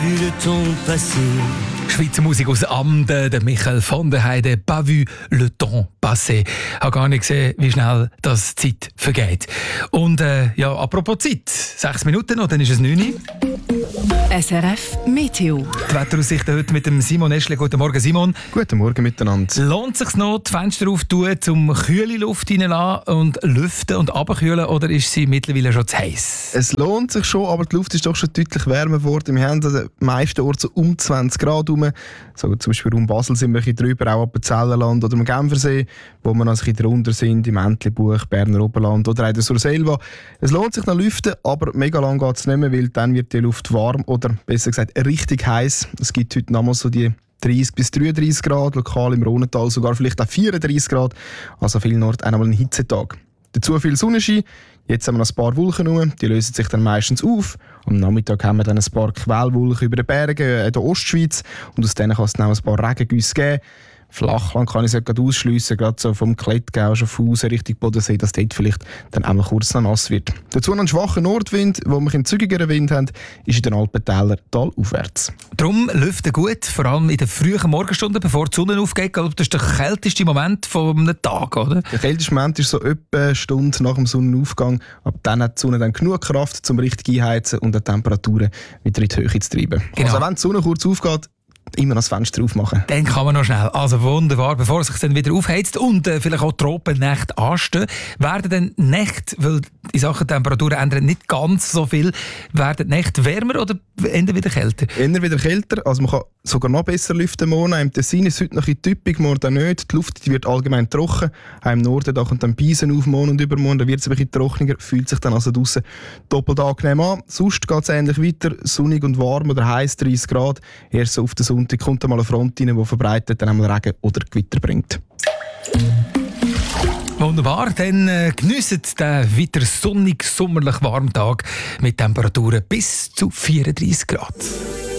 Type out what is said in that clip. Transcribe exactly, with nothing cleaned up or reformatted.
Schweizer Musik aus Amden, der Michael von der Heide, «Pas vu le temps passer». Ich habe gar nicht gesehen, wie schnell das Zeit vergeht. Und äh, ja, apropos Zeit, sechs Minuten noch, dann ist es neun Uhr. S R F Meteo. Die Wetteraussichten heute mit dem Simon Eschle. Guten Morgen, Simon. Guten Morgen miteinander. Lohnt es sich noch, die Fenster aufzutun, um kühle Luft reinzulassen und lüften und runterkühlen, oder ist sie mittlerweile schon zu heiß? Es lohnt sich schon, aber die Luft ist doch schon deutlich wärmer geworden. Wir haben an den meisten Orten so um zwanzig Grad herum. So, zum Beispiel um Basel sind wir ein bisschen drüber, auch Appenzellerland oder am Genfersee, wo wir noch ein bisschen drunter sind, im Entlebuch, Berner Oberland oder auch der Surselva. Es lohnt sich noch lüften, aber mega lang geht es nicht mehr, weil dann wird die Luft warm oder besser gesagt richtig heiß. Es gibt heute noch mal so die dreißig bis dreiunddreißig Grad, lokal im Rhonental sogar vielleicht auch vierunddreißig Grad. Also an vielen Orten einmal ein Hitzetag. Dazu viel Sonnenschein. Jetzt haben wir noch ein paar Wolken rum, die lösen sich dann meistens auf. Am Nachmittag haben wir dann ein paar Quellwolken über den Bergen in der Ostschweiz und aus denen kann es dann auch ein paar Regengüsse geben. Flachland kann ich es gerade ausschliessen, gerade so vom Klettgau, Schaffhausen Richtung Bodensee, dass dort vielleicht dann auch mal kurz noch nass wird. Dazu noch ein schwacher Nordwind, wo wir einen zügigeren Wind haben, ist in den Alpentäler talaufwärts. Darum lüften gut, vor allem in den frühen Morgenstunden, bevor die Sonne aufgeht. Das ist der kälteste Moment eines Tages, oder? Der kälteste Moment ist so etwa eine Stunde nach dem Sonnenaufgang. Ab dann hat die Sonne dann genug Kraft, um richtig einheizen und die Temperaturen wieder in die Höhe zu treiben. Genau. Also wenn die Sonne kurz aufgeht, immer noch das Fenster aufmachen. Dann kann man noch schnell. Also wunderbar, bevor es sich dann wieder aufheizt und äh, vielleicht auch Tropennächte anstehen, werden dann Nächte, weil in Sachen Temperaturen ändern nicht ganz so viel, werden die Nächte wärmer oder eher wieder kälter? Eher wieder kälter, also man kann sogar noch besser lüften morgen. Im Tessin ist es heute noch ein bisschen typisch, morgen nicht. Die Luft die wird allgemein trocken. Auch im Norden da kommt dann Beisen auf, morgen und übermorgen, da wird es ein bisschen trockener, fühlt sich dann also draussen doppelt angenehm an. Sonst geht es ähnlich weiter, sonnig und warm oder heiß, dreißig Grad. Erst so auf den Sonntag kommt einmal eine Front rein, die verbreitet dann einmal Regen oder Gewitter bringt. Wunderbar, dann äh, geniessen den weiter sonnig, sommerlich warmen Tag mit Temperaturen bis zu vierunddreißig Grad.